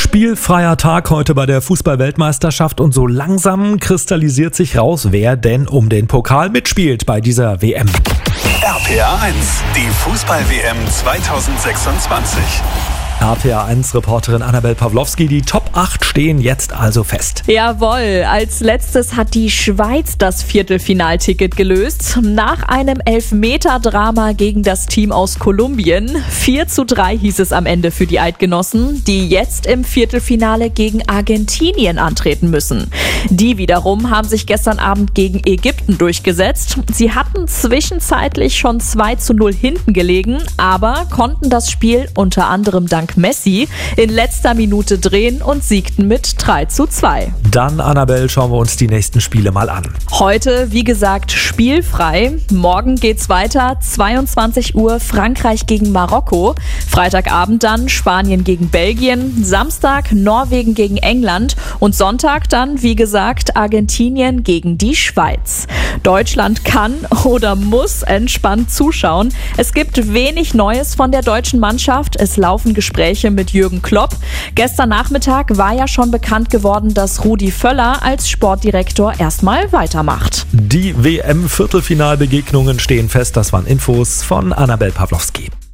Spielfreier Tag heute bei der Fußball-Weltmeisterschaft und so langsam kristallisiert sich raus, wer denn um den Pokal mitspielt bei dieser WM. RPA 1, die Fußball-WM 2026. RPA1-Reporterin Annabel Pawlowski, die Top 8 stehen jetzt also fest. Jawohl, als letztes hat die Schweiz das Viertelfinalticket gelöst. Nach einem Elfmeter-Drama gegen das Team aus Kolumbien. 4:3 hieß es am Ende für die Eidgenossen, die jetzt im Viertelfinale gegen Argentinien antreten müssen. Die wiederum haben sich gestern Abend gegen Ägypten durchgesetzt. Sie hatten zwischenzeitlich schon 2:0 hinten gelegen, aber konnten das Spiel unter anderem dank Messi in letzter Minute drehen und siegten mit 3:2. Dann, Annabel, schauen wir uns die nächsten Spiele mal an. Heute, wie gesagt, spielfrei. Morgen geht's weiter, 22 Uhr Frankreich gegen Marokko. Freitagabend dann Spanien gegen Belgien. Samstag Norwegen gegen England. Und Sonntag dann, wie gesagt, Argentinien gegen die Schweiz. Deutschland kann oder muss entspannt zuschauen. Es gibt wenig Neues von der deutschen Mannschaft. Es laufen Gespräche mit Jürgen Klopp. Gestern Nachmittag war ja schon bekannt geworden, dass Rudi Völler als Sportdirektor erstmal weitermacht. Die WM-Viertelfinalbegegnungen stehen fest. Das waren Infos von Annabel Pawlowski.